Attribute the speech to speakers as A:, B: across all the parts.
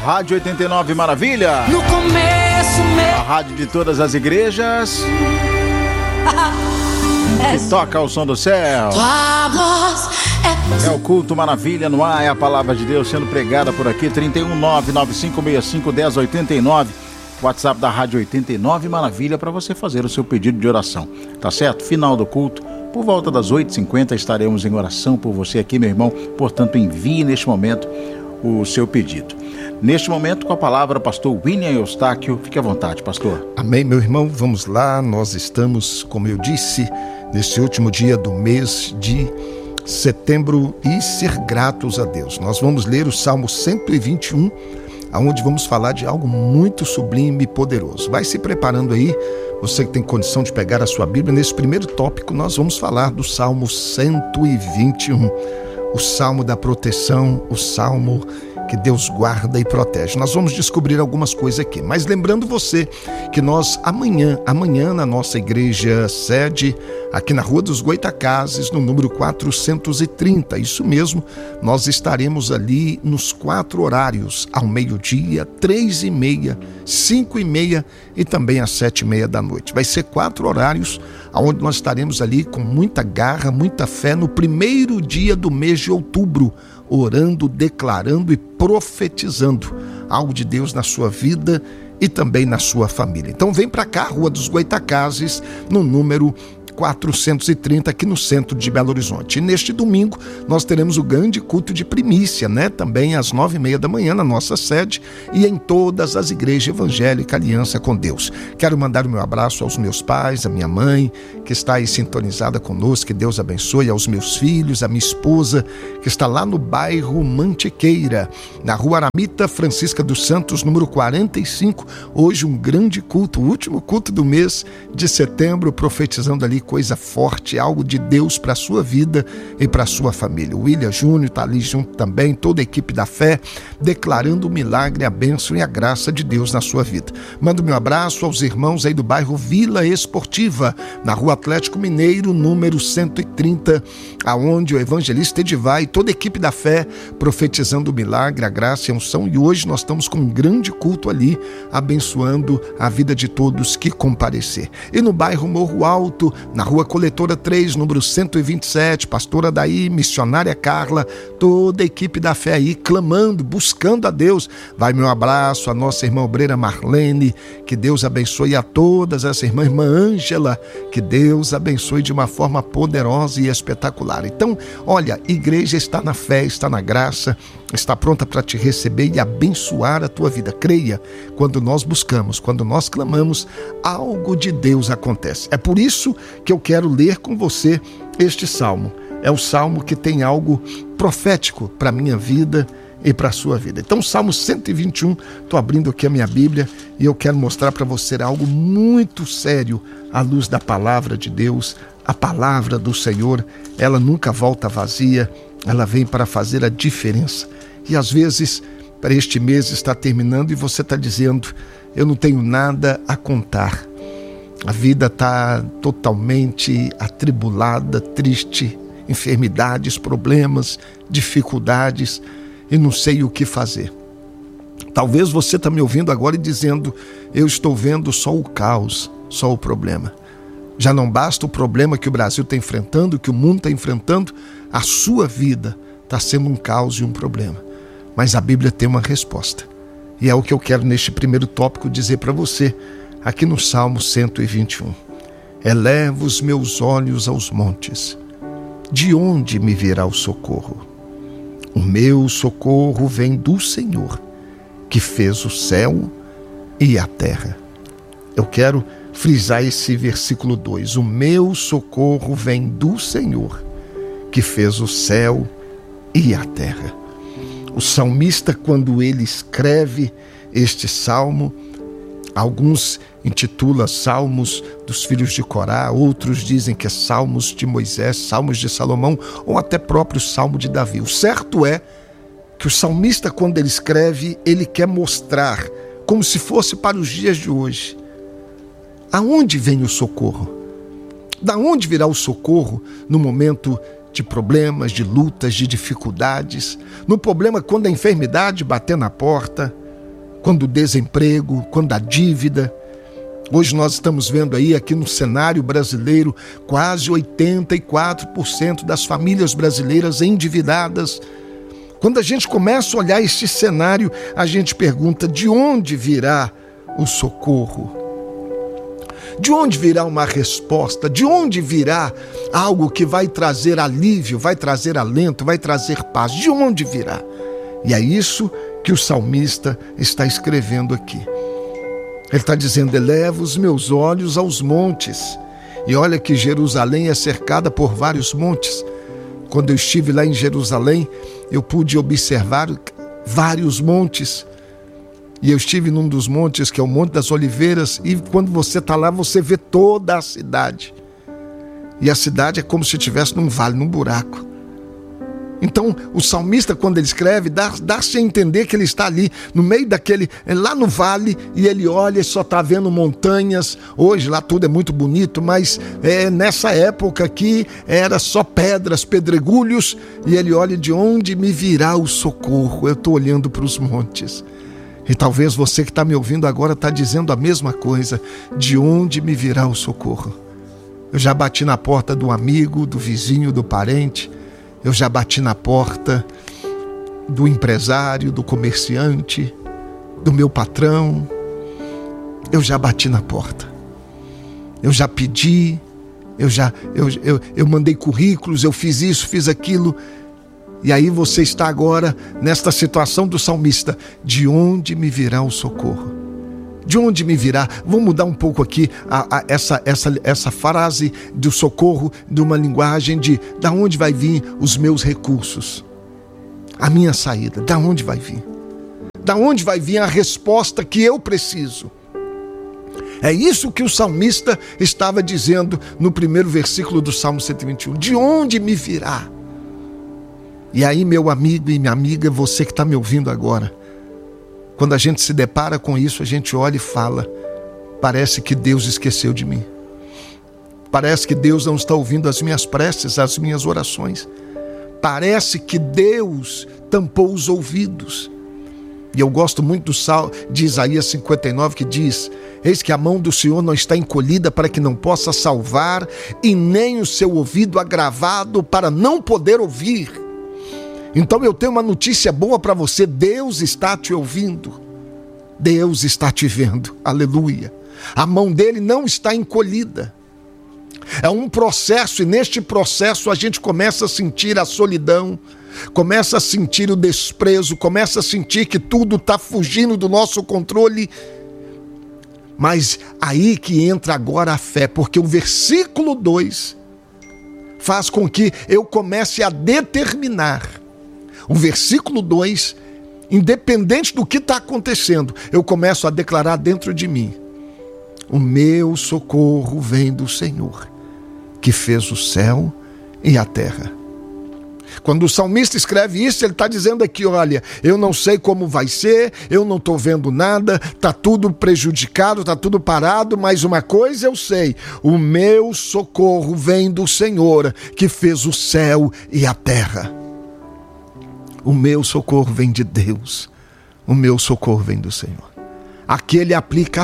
A: Rádio 89 Maravilha.
B: No começo
A: a rádio de todas as igrejas. Que toca o som do céu. É o culto Maravilha no ar, é a palavra de Deus sendo pregada por aqui. 31995651089. WhatsApp da Rádio 89 Maravilha para você fazer o seu pedido de oração. Tá certo? Final do culto, por volta das 8h50 estaremos em oração por você aqui, meu irmão. Portanto, envie neste momento o seu pedido. Neste momento, com a palavra, pastor William Eustáquio. Fique à vontade, pastor.
C: Amém, meu irmão. Vamos lá. Nós estamos, como eu disse, nesse último dia do mês de setembro e ser gratos a Deus. Nós vamos ler o Salmo 121, onde vamos falar de algo muito sublime e poderoso. Vai se preparando aí, você que tem condição de pegar a sua Bíblia. Nesse primeiro tópico nós vamos falar do Salmo 121, o Salmo da proteção, o Salmo que Deus guarda e protege. Nós vamos descobrir algumas coisas aqui, mas lembrando você que nós amanhã na nossa igreja sede, aqui na Rua dos Goitacazes, no número 430, isso mesmo, nós estaremos ali nos 4 horários, ao meio-dia, 3h30, 5h30 e também às 7h30 da noite. Vai ser 4 horários, onde nós estaremos ali com muita garra, muita fé, no primeiro dia do mês de outubro, orando, declarando e profetizando algo de Deus na sua vida e também na sua família. Então vem para cá, Rua dos Goitacazes, no número 430, aqui no centro de Belo Horizonte. E neste domingo nós teremos o grande culto de primícia, também às 9h30 da manhã na nossa sede e em todas as igrejas evangélicas Aliança com Deus. Quero mandar o meu abraço aos meus pais, a minha mãe, que está aí sintonizada conosco, que Deus abençoe, aos meus filhos, a minha esposa, que está lá no bairro Mantiqueira, na Rua Aramita Francisca dos Santos, número 45. Hoje um grande culto, o último culto do mês de setembro, profetizando ali coisa forte, algo de Deus para a sua vida e para a sua família. O William Júnior está ali junto também, toda a equipe da fé, declarando o milagre, a bênção e a graça de Deus na sua vida. Mando meu abraço aos irmãos aí do bairro Vila Esportiva, na Rua Atlético Mineiro, número 130, aonde o evangelista Edivai e toda a equipe da fé profetizando o milagre, a graça e a unção. E hoje nós estamos com um grande culto ali, abençoando a vida de todos que comparecer. E no bairro Morro Alto, na Rua Coletora 3, número 127, pastora Daí, missionária Carla, toda a equipe da fé aí, clamando, buscando a Deus. Vai meu abraço à nossa irmã obreira Marlene, que Deus abençoe a todas essa irmã Ângela, que Deus abençoe de uma forma poderosa e espetacular. Então, olha, a igreja está na fé, está na graça, está pronta para te receber e abençoar a tua vida. Creia, quando nós buscamos, quando nós clamamos, algo de Deus acontece. É por isso que eu quero ler com você este salmo. É o salmo que tem algo profético para a minha vida e para a sua vida. Então, Salmo 121, estou abrindo aqui a minha Bíblia e eu quero mostrar para você algo muito sério à luz da palavra de Deus. A palavra do Senhor, ela nunca volta vazia, ela vem para fazer a diferença. E às vezes, para este mês está terminando e você está dizendo, eu não tenho nada a contar. A vida está totalmente atribulada, triste, enfermidades, problemas, dificuldades e não sei o que fazer. Talvez você está me ouvindo agora e dizendo, eu estou vendo só o caos, só o problema. Já não basta o problema que o Brasil está enfrentando, que o mundo está enfrentando, a sua vida está sendo um caos e um problema. Mas a Bíblia tem uma resposta. E é o que eu quero neste primeiro tópico dizer para você, aqui no Salmo 121. Eleva os meus olhos aos montes. De onde me virá o socorro? O meu socorro vem do Senhor, que fez o céu e a terra. Eu quero frisar esse versículo 2. O meu socorro vem do Senhor, que fez o céu e a terra. O salmista, quando ele escreve este salmo, alguns intitulam Salmos dos filhos de Corá, outros dizem que é Salmos de Moisés, Salmos de Salomão ou até próprio Salmo de Davi. O certo é que o salmista, quando ele escreve, ele quer mostrar, como se fosse para os dias de hoje, aonde vem o socorro? Da onde virá o socorro no momento de problemas, de lutas, de dificuldades? No problema quando a enfermidade bater na porta, quando o desemprego, quando a dívida. Hoje nós estamos vendo aí aqui no cenário brasileiro, quase 84% das famílias brasileiras endividadas. Quando a gente começa a olhar esse cenário, a gente pergunta: de onde virá o socorro? De onde virá uma resposta? De onde virá algo que vai trazer alívio, vai trazer alento, vai trazer paz? De onde virá? E é isso que o salmista está escrevendo aqui. Ele está dizendo: elevo os meus olhos aos montes. E olha que Jerusalém é cercada por vários montes. Quando eu estive lá em Jerusalém, eu pude observar vários montes. E eu estive num dos montes, que é o Monte das Oliveiras, e quando você está lá, você vê toda a cidade. E a cidade é como se estivesse num vale, num buraco. Então, o salmista, quando ele escreve, dá-se a entender que ele está ali, no meio daquele, lá no vale, e ele olha e só está vendo montanhas. Hoje lá tudo é muito bonito, mas nessa época aqui era só pedras, pedregulhos, e ele olha: de onde me virá o socorro? Eu estou olhando para os montes. E talvez você que está me ouvindo agora está dizendo a mesma coisa: de onde me virá o socorro? Eu já bati na porta do amigo, do vizinho, do parente. Eu já bati na porta do empresário, do comerciante, do meu patrão. Eu já bati na porta. Eu já pedi, eu mandei currículos, eu fiz isso, fiz aquilo. E aí você está agora nesta situação do salmista: de onde me virá o socorro? De onde me virá? Vou mudar um pouco aqui essa frase do socorro, de uma linguagem de da onde vai vir os meus recursos, a minha saída, da onde vai vir? Da onde vai vir a resposta que eu preciso? É isso que o salmista estava dizendo no primeiro versículo do Salmo 121. De onde me virá? E aí, meu amigo e minha amiga, você que está me ouvindo agora, quando a gente se depara com isso, a gente olha e fala: parece que Deus esqueceu de mim. Parece que Deus não está ouvindo as minhas preces, as minhas orações. Parece que Deus tampou os ouvidos. E eu gosto muito do Salmo de Isaías 59, que diz: eis que a mão do Senhor não está encolhida para que não possa salvar, e nem o seu ouvido agravado para não poder ouvir. Então eu tenho uma notícia boa para você: Deus está te ouvindo, Deus está te vendo, aleluia. A mão dele não está encolhida. É um processo, e neste processo a gente começa a sentir a solidão, começa a sentir o desprezo, começa a sentir que tudo está fugindo do nosso controle. Mas aí que entra agora a fé, porque o versículo 2 faz com que eu comece a determinar. O versículo 2, independente do que está acontecendo, eu começo a declarar dentro de mim: o meu socorro vem do Senhor, que fez o céu e a terra. Quando o salmista escreve isso, ele está dizendo aqui: olha, eu não sei como vai ser, eu não estou vendo nada, está tudo prejudicado, está tudo parado, mas uma coisa eu sei: o meu socorro vem do Senhor, que fez o céu e a terra. O meu socorro vem de Deus, o meu socorro vem do Senhor. Aqui ele aplica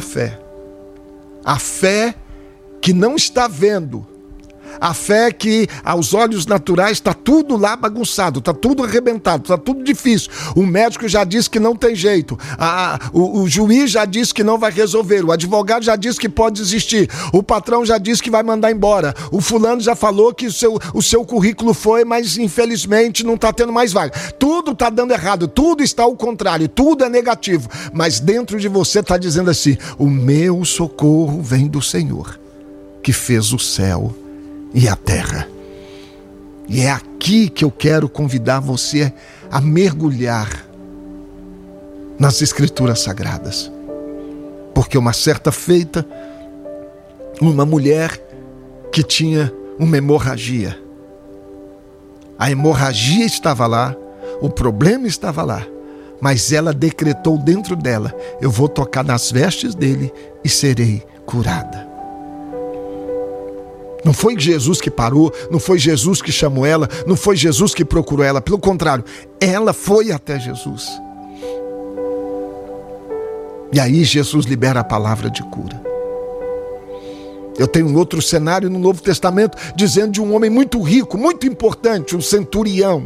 C: a fé que não está vendo, a fé que aos olhos naturais está tudo lá bagunçado, está tudo arrebentado, está tudo difícil. O médico já disse que não tem jeito, o juiz já disse que não vai resolver, o advogado já disse que pode desistir, o patrão já disse que vai mandar embora, o fulano já falou que o seu currículo foi, mas infelizmente não está tendo mais vaga. Tudo está dando errado, tudo está ao contrário, tudo é negativo, mas dentro de você está dizendo assim: o meu socorro vem do Senhor, que fez o céu e a terra. E é aqui que eu quero convidar você a mergulhar nas Escrituras Sagradas. Porque uma certa feita, uma mulher que tinha uma hemorragia. A hemorragia estava lá, o problema estava lá, mas ela decretou dentro dela: eu vou tocar nas vestes dele e serei curada. Não foi Jesus que parou, não foi Jesus que chamou ela, não foi Jesus que procurou ela, pelo contrário, ela foi até Jesus. E aí Jesus libera a palavra de cura. Eu tenho um outro cenário no Novo Testamento dizendo de um homem muito rico, muito importante, um centurião.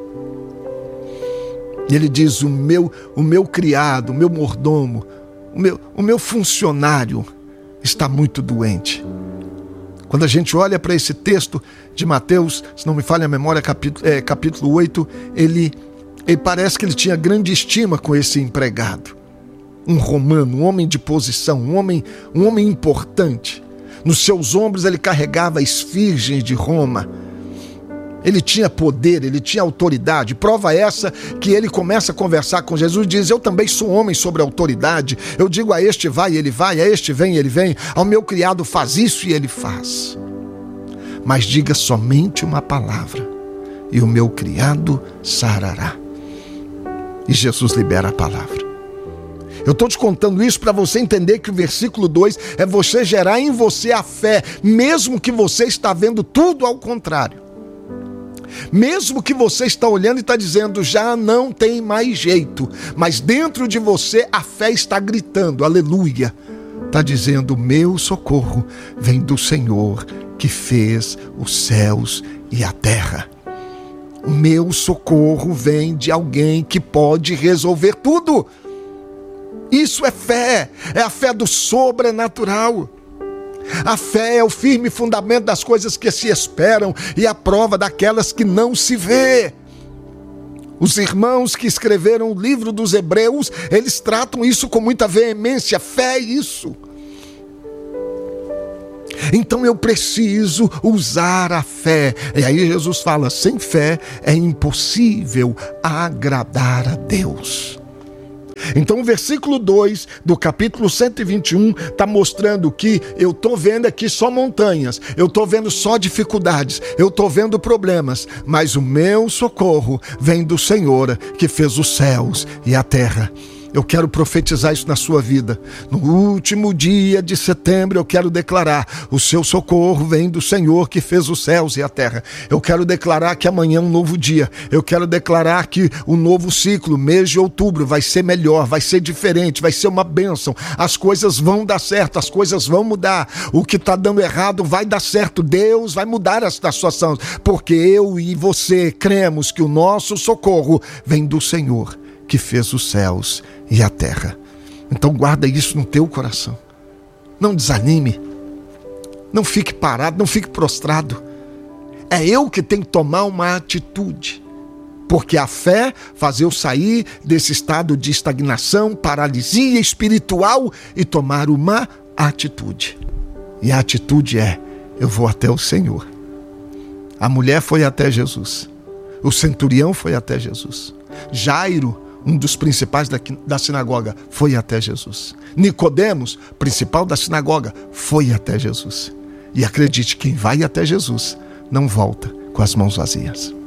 C: E ele diz: o meu criado, o meu mordomo, o meu funcionário está muito doente. Quando a gente olha para esse texto de Mateus, se não me falha a memória, capítulo 8, ele parece que ele tinha grande estima com esse empregado. Um romano, um homem de posição, um homem importante. Nos seus ombros ele carregava esfinges de Roma. Ele tinha poder, ele tinha autoridade. Prova essa que ele começa a conversar com Jesus e diz: eu também sou homem sobre autoridade. Eu digo a este vai e ele vai, a este vem e ele vem. Ao meu criado faz isso e ele faz. Mas diga somente uma palavra e o meu criado sarará. E Jesus libera a palavra. Eu estou te contando isso para você entender que o versículo 2 é você gerar em você a fé, mesmo que você está vendo tudo ao contrário. Mesmo que você está olhando e está dizendo: já não tem mais jeito, mas dentro de você a fé está gritando, aleluia. Está dizendo: meu socorro vem do Senhor que fez os céus e a terra. O meu socorro vem de alguém que pode resolver tudo. Isso é fé, é a fé do sobrenatural. A fé é o firme fundamento das coisas que se esperam e a prova daquelas que não se vê. Os irmãos que escreveram o livro dos Hebreus, eles tratam isso com muita veemência. Fé é isso. Então eu preciso usar a fé. E aí Jesus fala: sem fé é impossível agradar a Deus. Então o versículo 2 do capítulo 121 está mostrando que eu estou vendo aqui só montanhas, eu estou vendo só dificuldades, eu estou vendo problemas, mas o meu socorro vem do Senhor que fez os céus e a terra. Eu quero profetizar isso na sua vida. No último dia de setembro eu quero declarar: o seu socorro vem do Senhor que fez os céus e a terra. Eu quero declarar que amanhã é um novo dia. Eu quero declarar que o novo ciclo, mês de outubro, vai ser melhor, vai ser diferente, vai ser uma bênção. As coisas vão dar certo, as coisas vão mudar. O que está dando errado vai dar certo. Deus vai mudar a situação, porque eu e você cremos que o nosso socorro vem do Senhor que fez os céus e a terra. Então guarda isso no teu coração. Não desanime. Não fique parado, não fique prostrado. É eu que tenho que tomar uma atitude. Porque a fé faz eu sair desse estado de estagnação, paralisia espiritual e tomar uma atitude. E a atitude é: eu vou até o Senhor. A mulher foi até Jesus. O centurião foi até Jesus. Jairo, um dos principais da sinagoga, foi até Jesus. Nicodemos, principal da sinagoga, foi até Jesus. E acredite, quem vai até Jesus não volta com as mãos vazias.